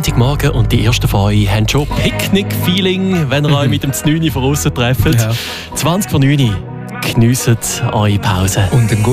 Montagmorgen und die ersten von euch haben schon Picknick-Feeling, wenn ihr euch mit dem 9 von aussen trefft. Ja. 20 vor 9 geniessen eure Pause. Und einen